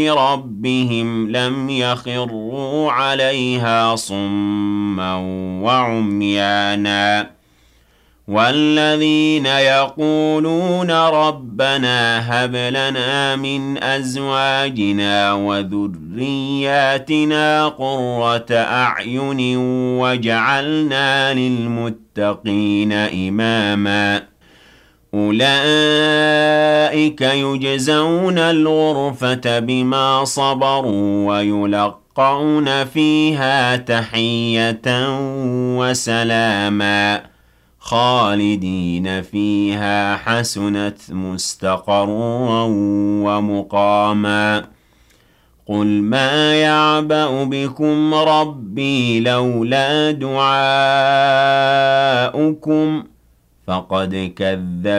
ربهم لم يخروا عليها صما وعميانا والذين يقولون ربنا هب لنا من أزواجنا وذرياتنا قرة أعين واجعلنا للمتقين إماما أولئك يجزون الغرفة بما صبروا ويلقون فيها تحية وسلاما خالدين فيها حسنت مستقرا ومقاما قل ما يعبأ بكم ربي لولا دعاؤكم فقد كذب